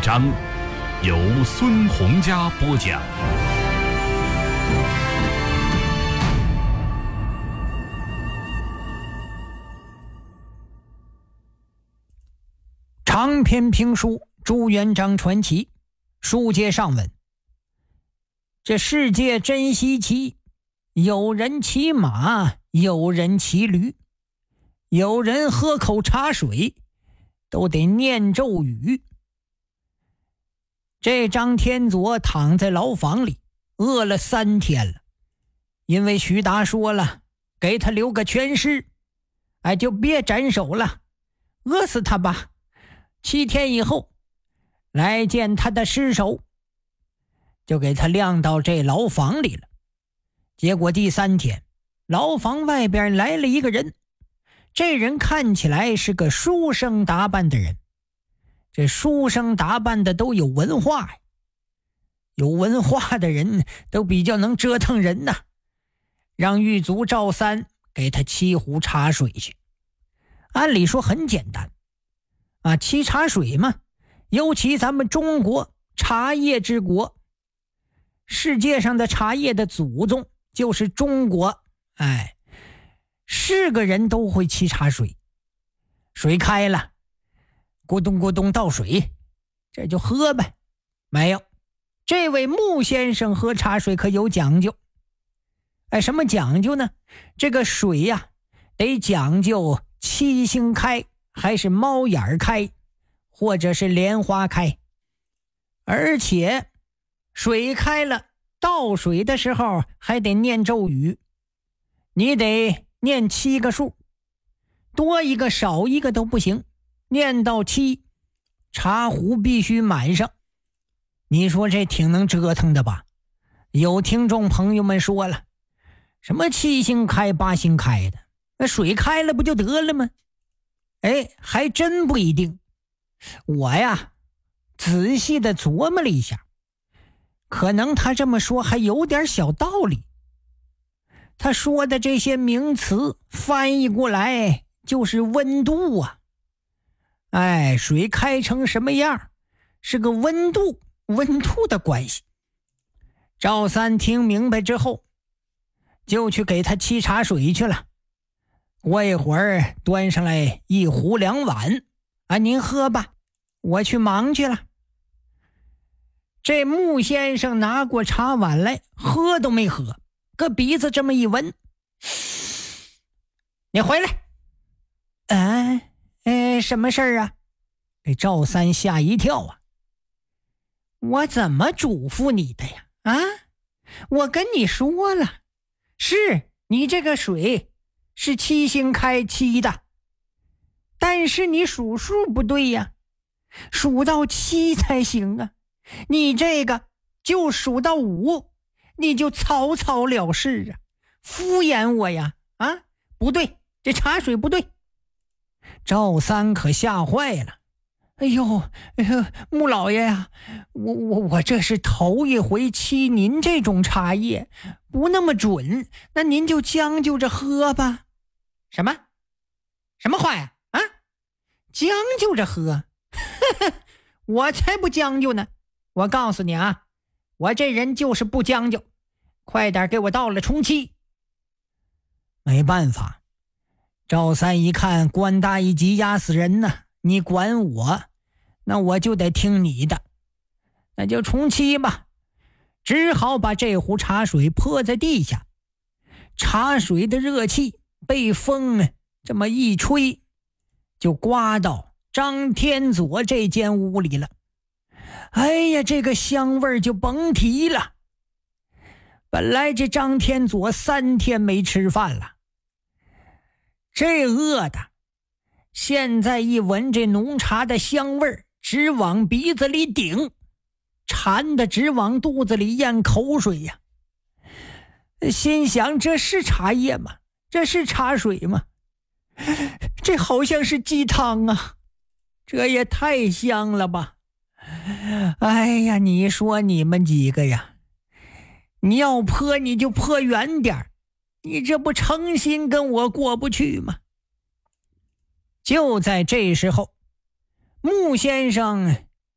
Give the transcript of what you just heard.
章，由孙洪佳播讲。 长篇评书《朱元璋传奇》，书接上文。这世界真稀奇，有人骑马，有人骑驴，有人喝口茶水都得念咒语。这张天佐躺在牢房里饿了3天了，因为徐达说了给他留个全尸，就别斩首了，饿死他吧，7天以后来见他的尸首，就给他晾到这牢房里了。结果第3天，牢房外边来了一个人，这人看起来是个书生打扮的人。这书生打扮的都有文化呀，有文化的人都比较能折腾人呐。让狱卒赵三给他沏壶茶水去。按理说很简单沏茶水嘛，尤其咱们中国茶叶之国，世界上的茶叶的祖宗就是中国。是个人都会沏茶水，水开了，咕咚咕咚倒水，这就喝呗。没有，这位穆先生喝茶水可有讲究。什么讲究呢？这个水呀，得讲究七星开，还是猫眼开，或者是莲花开。而且水开了，倒水的时候还得念咒语，你得念7个数，多一个少一个都不行，念到7，茶壶必须满上。你说这挺能折腾的吧？有听众朋友们说了，什么7星开8星开的，那水开了不就得了吗？还真不一定。我呀仔细的琢磨了一下，可能他这么说还有点小道理。他说的这些名词翻译过来就是温度啊。水开成什么样是个温度的关系。赵三听明白之后，就去给他沏茶水去了。过一会儿端上来1壶2碗，您喝吧，我去忙去了。这穆先生拿过茶碗来，喝都没喝，个鼻子这么一闻，你回来。什么事儿啊？这赵三吓一跳啊。我怎么嘱咐你的呀？我跟你说了，是你这个水是7星开7的，但是你数数不对呀，数到7才行啊。你这个就数到5，你就草草了事啊，敷衍我呀。不对，这茶水不对。赵三可吓坏了。穆老爷呀，我这是头一回沏您这种茶叶，不那么准，那您就将就着喝吧。什么话呀？将就着喝？我才不将就呢。我告诉你我这人就是不将就，快点给我倒了充气。没办法，赵三一看官大一级压死人呢，你管我，那我就得听你的，那就充气吧。只好把这壶茶水泼在地下，茶水的热气被风这么一吹，就刮到张天佐这间屋里了。这个香味就甭提了。本来这张天佐3天没吃饭了，这饿的，现在一闻这浓茶的香味直往鼻子里顶，馋的直往肚子里咽口水呀。心想，这是茶叶吗？这是茶水吗？这好像是鸡汤啊，这也太香了吧。你说你们几个呀，你要泼你就泼远点，你这不诚心跟我过不去吗？就在这时候，穆先生